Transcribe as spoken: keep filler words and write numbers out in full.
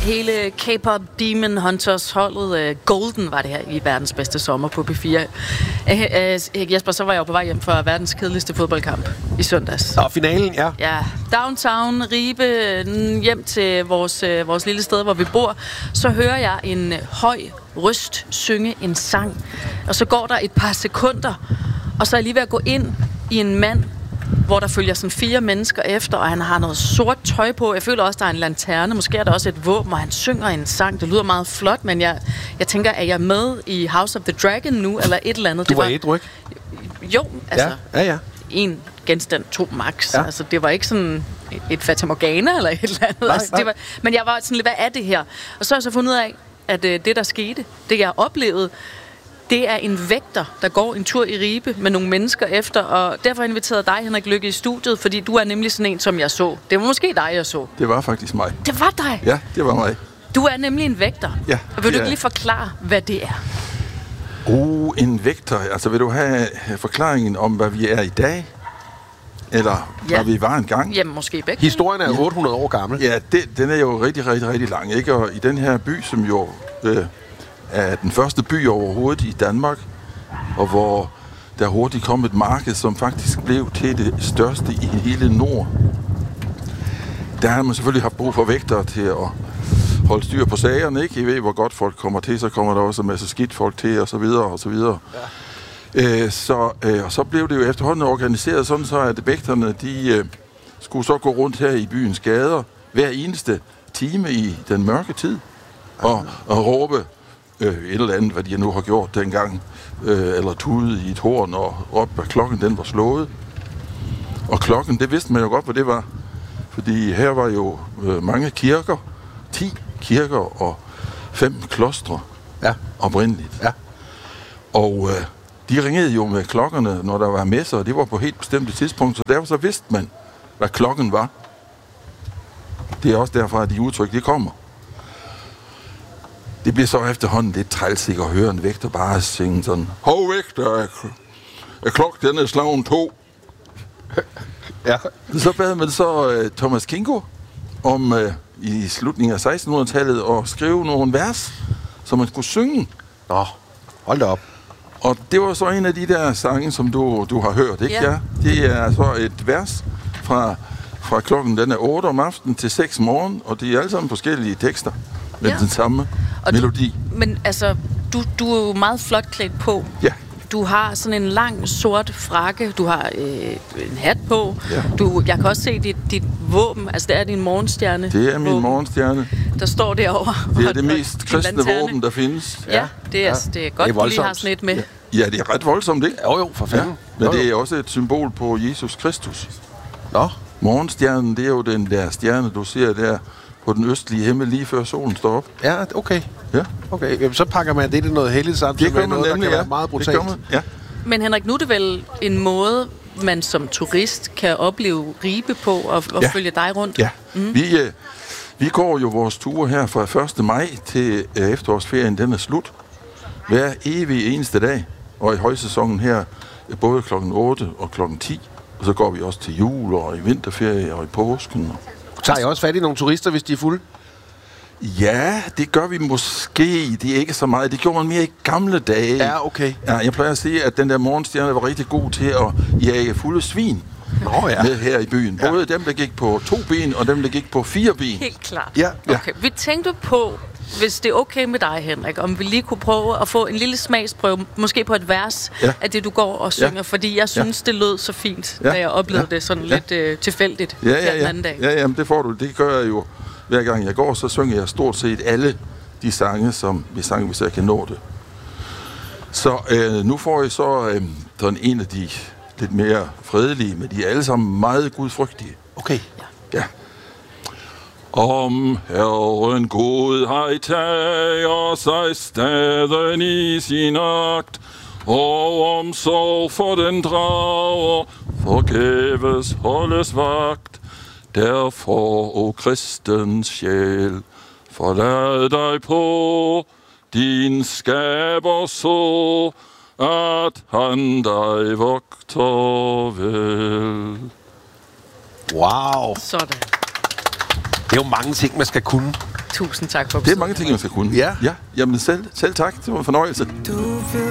hele K-pop Demon Hunters holdet. Golden var det her i verdens bedste sommer på P fire. Jesper, så var jeg jo på vej hjem fra verdens kedeligste fodboldkamp i søndags. Og finalen, ja. Ja, downtown, Ribe, hjem til vores, vores lille sted, hvor vi bor. Så hører jeg en høj røst synge en sang. Og så går der et par sekunder, og så er jeg lige ved at gå ind i en mand, hvor der følger sådan fire mennesker efter, og han har noget sort tøj på. Jeg føler også, der er en lanterne. Måske er der også et våben, og han synger en sang. Det lyder meget flot, men jeg, jeg tænker, er jeg med i House of the Dragon nu, eller et eller andet? Du var ædru, ikke? Jo, altså... Ja, ja, ja. En genstand, to max. Ja. Altså, det var ikke sådan et fatamorgana eller et eller andet. Nej, altså, det var, men jeg var sådan lidt, hvad er det her? Og så har jeg så fundet ud af, at øh, det, der skete, det jeg oplevede, det er en vægter, der går en tur i Ribe med nogle mennesker efter, og derfor inviterede dig, Henrik Lykke, i studiet, fordi du er nemlig sådan en, som jeg så. Det var måske dig, jeg så. Det var faktisk mig. Det var dig? Ja, det var mig. Du er nemlig en vægter. Ja. Og vil du er... ikke lige forklare, hvad det er? Uh, en vægter. Altså, vil du have forklaringen om, hvad vi er i dag? Eller ja. Hvad vi var engang? Jamen, måske begge. Historien er otte hundrede år gammel. Ja, det, den er jo rigtig, rigtig, rigtig lang, ikke? Og i den her by, som jo... Øh, er den første by overhovedet i Danmark, og hvor der hurtigt kom et marked, som faktisk blev til det største i hele Nord. Der har man selvfølgelig haft brug for vægtere til at holde styr på sagerne, ikke? I ved, hvor godt folk kommer til, så kommer der også en masse skidt folk til, og så videre, og så videre. Ja. Øh, så, øh, og så blev det jo efterhånden organiseret sådan, så at vægterne, de øh, skulle så gå rundt her i byens gader hver eneste time i den mørke tid, og, og råbe Øh, et eller andet, hvad de nu har gjort dengang, øh, eller tudet i et horn og råbt, at klokken den var slået. Og klokken, det vidste man jo godt, hvad det var. Fordi her var jo øh, mange kirker, ti kirker og fem klostre ja. oprindeligt. Ja. Og øh, de ringede jo med klokkerne, når der var messer, og det var på helt bestemte tidspunkt, så derfor så vidste man, hvad klokken var. Det er også derfra, at de udtryk, de kommer. Det bliver så efterhånden lidt trælsigt at høre en vægter bare synge sådan, hov vægter, er, er klok, den er slagen to. Ja. Så bad man så uh, Thomas Kingo om uh, i slutningen af sekstenhundredetallet at skrive nogle vers, som man skulle synge. Nå, hold da op. Og det var så en af de der sange, som du, du har hørt, ikke? Ja. Ja. Det er så et vers fra, fra klokken, den er otte om aftenen til seks om morgenen, og det er alle sammen forskellige tekster med ja. Den samme og melodi. Du, men altså, du, du er jo meget flot klædt på. Ja. Du har sådan en lang sort frakke, du har øh, en hat på. Ja. Du, jeg kan også se dit, dit våben, altså det er din morgenstjerne. Det er min våben. Morgenstjerne. Der står derovre. Det er det mest kristne våben, der findes. Ja, det er, ja. Det er godt, det er du lige har sådan et med. Ja. Ja, det er ret voldsomt, ikke? Jo, jo, for fanden. Ja. Men jo, jo. det er også et symbol på Jesus Kristus. Nå. Morgenstjernen, det er jo den der stjerne, du ser der på den østlige himmel, lige før solen står op. Ja, okay. Ja. Okay, jamen, så pakker man det til noget heldigt samtidig med noget, nemlig, der kan ja. Være meget brutalt. Det ja. Men Henrik, nu er det vel en måde, man som turist kan opleve Ribe på og, og ja. Følge dig rundt? Ja, mm. vi, øh, vi går jo vores ture her fra første maj til øh, efterårsferien, den er slut. Hver evig eneste dag, og i højsæsonen her, både klokken otte og klokken ti. Og så går vi også til jul og i vinterferie og i påsken. Tager I også fat i nogle turister, hvis de er fulde? Ja, det gør vi måske. Det er ikke så meget. Det gjorde man mere i gamle dage. Ja, okay. Ja, jeg plejer at sige, at den der morgenstjerne var rigtig god til at jage fulde svin. Nå, ja. Med her i byen. Både ja. Dem, der gik på to ben, og dem, der gik på fire ben. Helt klart. Ja. Okay. Vi tænkte på, hvis det er okay med dig, Henrik, om vi lige kunne prøve at få en lille smagsprøve, måske på et vers ja. Af det, du går og synger, ja. Fordi jeg synes, ja. Det lød så fint, ja. Da jeg oplevede ja. Det sådan ja. Lidt øh, tilfældigt ja, ja, ja. Den anden dag. Ja, jamen det får du. Det gør jeg jo. Hver gang jeg går, så synger jeg stort set alle de sange, som vi sang, hvis jeg kan nå det. Så øh, nu får jeg så øh, sådan en af de lidt mere fredelige, men de er alle sammen meget gudfrygtige. Okay. Ja. Ja. Om Herren godhed tager sig staden i sin agt, og omsorg for den drager, forgæves holdes vagt. Derfor, o kristens sjæl, forlad dig på din skaber så, at han dig vogter vel. Wow. Sådan. Det er jo mange ting, man skal kunne. Tusind tak for Det er mange ting, man skal kunne. Ja. ja. Jamen selv, selv tak. Det var en fornøjelse.